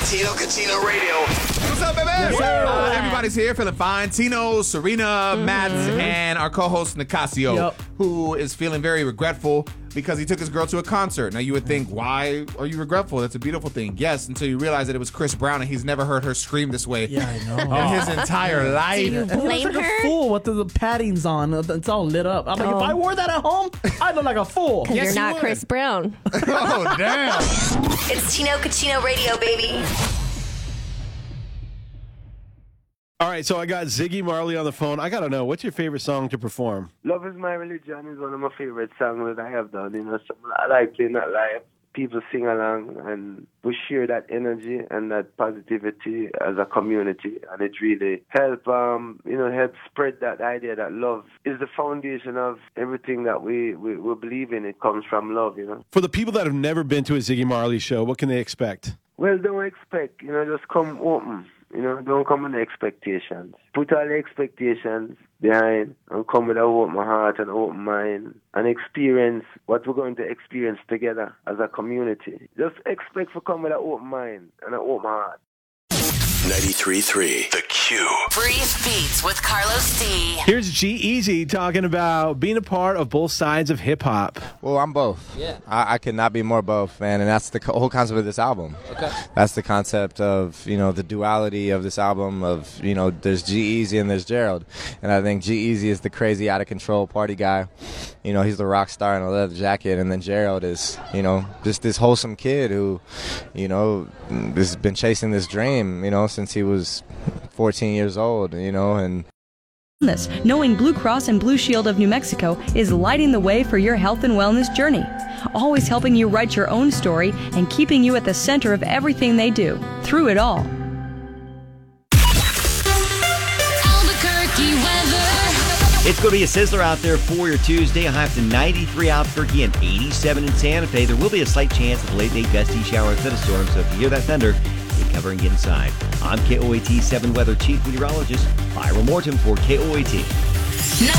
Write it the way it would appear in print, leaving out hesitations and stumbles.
Tino Cucino Radio. What's up, baby? Yes, sir. Everybody's here feeling fine. Tino, Serena, Matt, and our co-host Nicasio, who is feeling very regretful because he took his girl to a concert. Now, you would think, why are you regretful? That's a beautiful thing. Yes, until you realize that it was Chris Brown, and he's never heard her scream this way Yeah, I know. in his entire life. Do you And he blame looks like her? a fool with the paddings on. It's all lit up. I'm like, if I wore that at home, I'd look like a fool. Because Yes, you're you not would. Chris Brown. Oh, damn. It's Tino Cucino Radio, baby. All right, so I got Ziggy Marley on the phone. I got to know, what's your favorite song to perform? Love Is My Religion is one of my favorite songs that I have done. You know, so I like playing that live. People sing along, and we share that energy and that positivity as a community, and it really help spread that idea that love is the foundation of everything that we believe in. It comes from love, you know. For the people that have never been to a Ziggy Marley show, what can they expect? Well, don't expect, just come open. Don't come with the expectations. Put all the expectations behind and come with an open heart and open mind and experience what we're going to experience together as a community. Just expect to come with an open mind and an open heart. 93.3 The Q. Breeze Beats with Carlos D. Here's G-Eazy talking about being a part of both sides of hip-hop. Well, I'm both. Yeah. I could not be more both, man, and that's the whole concept of this album. Okay. That's the concept of, the duality of this album of, there's G-Eazy and there's Gerald. And I think G-Eazy is the crazy, out-of-control party guy. He's the rock star in a leather jacket, and then Gerald is, just this wholesome kid who, has been chasing this dream, since he was 14 years old, and knowing Blue Cross and Blue Shield of New Mexico is lighting the way for your health and wellness journey, always helping you write your own story and keeping you at the center of everything they do, through it all. Albuquerque weather. It's going to be a sizzler out there for your Tuesday. A high up to 93 Albuquerque and 87 in Santa Fe. There will be a slight chance of a late-day gusty shower and thunderstorm, so if you hear that thunder, get cover and get inside. I'm KOAT 7 Weather Chief Meteorologist Byron Morton for KOAT.